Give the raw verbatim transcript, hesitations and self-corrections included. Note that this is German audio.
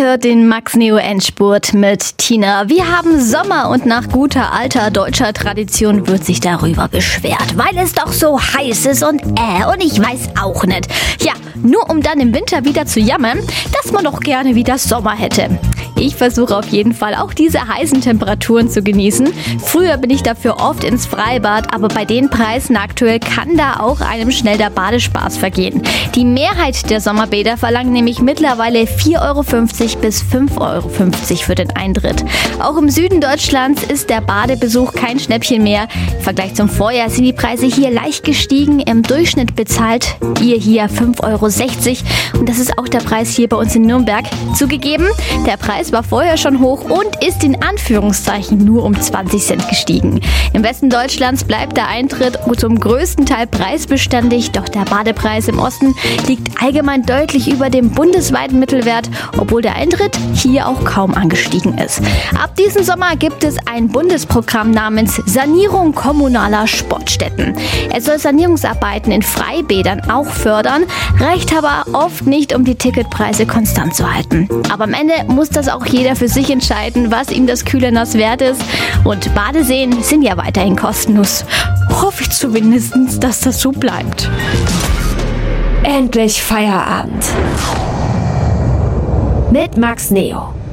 hört den Max Neo Endspurt mit Tina. Wir haben Sommer und nach guter alter deutscher Tradition wird sich darüber beschwert, weil es doch so heiß ist und äh, und ich weiß auch nicht. Ja, nur um dann im Winter wieder zu jammern, dass man doch gerne wieder Sommer hätte. Ich versuche auf jeden Fall auch diese heißen Temperaturen zu genießen. Früher bin ich dafür oft ins Freibad, aber bei den Preisen aktuell kann da auch einem schnell der Badespaß vergehen. Die Mehrheit der Sommerbäder verlangen nämlich mittlerweile vier Euro fünfzig bis fünf Euro fünfzig für den Eintritt. Auch im Süden Deutschlands ist der Badebesuch kein Schnäppchen mehr. Im Vergleich zum Vorjahr sind die Preise hier leicht gestiegen. Im Durchschnitt bezahlt ihr hier fünf Euro sechzig und das ist auch der Preis hier bei uns in Nürnberg. Zugegeben, der Preis war vorher schon hoch und ist in Anführungszeichen nur um zwanzig Cent gestiegen. Im Westen Deutschlands bleibt der Eintritt zum größten Teil preisbeständig, doch der Badepreis im Osten liegt allgemein deutlich über dem bundesweiten Mittelwert, obwohl der Eintritt hier auch kaum angestiegen ist. Ab diesem Sommer gibt es ein Bundesprogramm namens Sanierung kommunaler Sportstätten. Es soll Sanierungsarbeiten in Freibädern auch fördern, reicht aber oft nicht, um die Ticketpreise konstant zu halten. Aber am Ende muss das auch jeder für sich entscheiden, was ihm das kühle Nass wert ist. Und Badeseen sind ja weiterhin kostenlos. Hoffe ich zumindest, dass das so bleibt. Endlich Feierabend mit Max Neo.